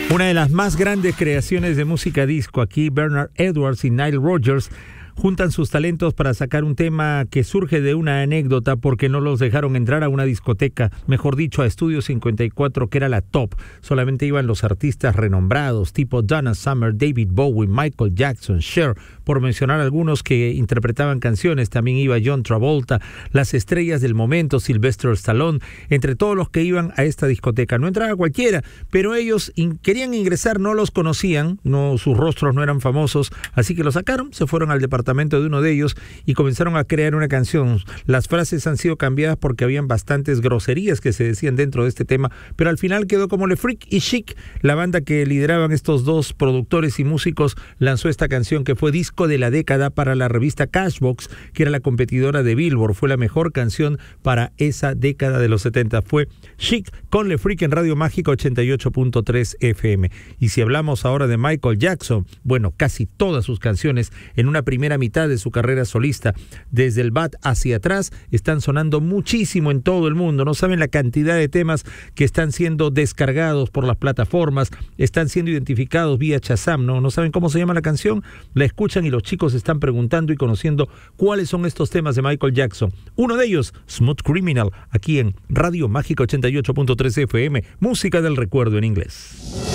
Una de las más grandes creaciones de música disco. Aquí Bernard Edwards y Nile Rodgers juntan sus talentos para sacar un tema que surge de una anécdota porque no los dejaron entrar a una discoteca, mejor dicho a Estudio 54, que era la top. Solamente iban los artistas renombrados tipo Donna Summer, David Bowie, Michael Jackson, Cher, por mencionar algunos que interpretaban canciones. También iba John Travolta, las estrellas del momento, Sylvester Stallone, entre todos los que iban a esta discoteca. No entraba cualquiera, pero ellos querían ingresar, no los conocían, no, sus rostros no eran famosos, así que los sacaron, se fueron al departamento de uno de ellos y comenzaron a crear una canción. Las frases han sido cambiadas porque habían bastantes groserías que se decían dentro de este tema, pero al final quedó como Le Freak y Chic. La banda que lideraban estos dos productores y músicos lanzó esta canción que fue disco de la década para la revista Cashbox, que era la competidora de Billboard. Fue la mejor canción para esa década de los 70. Fue Chic con Le Freak en Radio Mágica 88.3 FM. Y si hablamos ahora de Michael Jackson, bueno, casi todas sus canciones en una primera mitad de su carrera solista, desde el Bad hacia atrás, están sonando muchísimo en todo el mundo. No saben la cantidad de temas que están siendo descargados por las plataformas, están siendo identificados vía Shazam, no saben cómo se llama la canción, la escuchan y los chicos están preguntando y conociendo cuáles son estos temas de Michael Jackson. Uno de ellos, Smooth Criminal, aquí en Radio Mágica 88.3 FM, música del recuerdo en inglés.